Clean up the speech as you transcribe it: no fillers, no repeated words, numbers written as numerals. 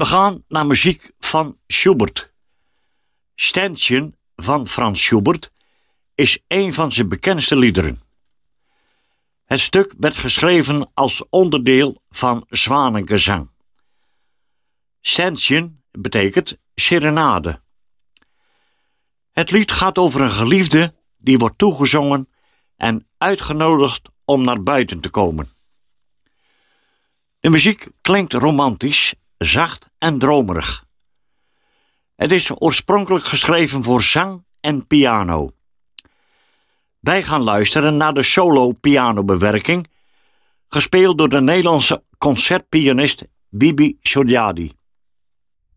We gaan naar muziek van Schubert. Ständchen van Franz Schubert is een van zijn bekendste liederen. Het stuk werd geschreven als onderdeel van zwanengezang. Ständchen betekent serenade. Het lied gaat over een geliefde die wordt toegezongen en uitgenodigd om naar buiten te komen. De muziek klinkt romantisch, zacht en dromerig. Het is oorspronkelijk geschreven voor zang en piano. Wij gaan luisteren naar de solo-pianobewerking, gespeeld door de Nederlandse concertpianist Bibi Sodjadi.